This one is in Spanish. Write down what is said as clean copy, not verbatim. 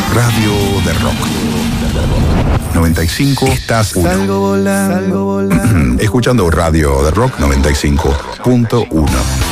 Radio de Rock 95. Estás Salgo volando. escuchando Radio de Rock 95.1.